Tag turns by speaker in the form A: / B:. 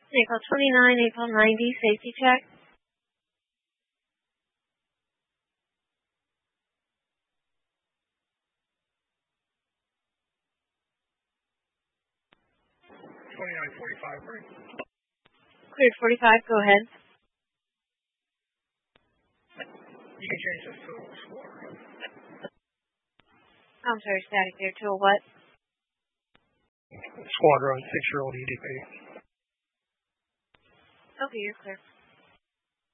A: April 29, April 90, safety check. Cleared 45, go ahead.
B: You can change this to a score.
A: I'm sorry, static there. To a what?
B: Squadron 6-year-old EDP.
A: Okay, you're clear.